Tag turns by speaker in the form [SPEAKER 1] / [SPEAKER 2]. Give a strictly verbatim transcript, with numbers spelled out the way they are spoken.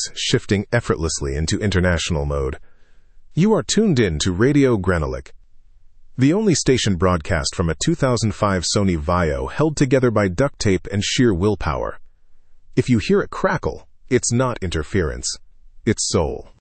[SPEAKER 1] shifting effortlessly into international mode. You are tuned in to Radio Granolik, the only station broadcast from a two thousand five Sony Vaio held together by duct tape and sheer willpower. If you hear it crackle, it's not interference, it's soul.